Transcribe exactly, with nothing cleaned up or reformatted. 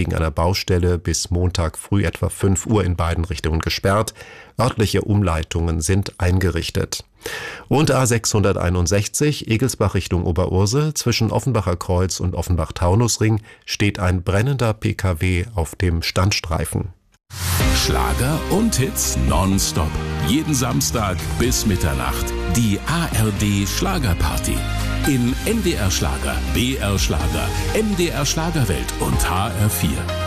wegen einer Baustelle bis Montag früh etwa fünf Uhr in beiden Richtungen gesperrt. Örtliche Umleitungen sind eingerichtet. Und A sechshunderteinundsechzig, Egelsbach Richtung Oberursel, zwischen Offenbacher Kreuz und Offenbach-Taunusring steht ein brennender P K W auf dem Standstreifen. Schlager und Hits nonstop. Jeden Samstag bis Mitternacht. Die A R D Schlagerparty. In N D R Schlager, B R Schlager, M D R Schlagerwelt und H R vier.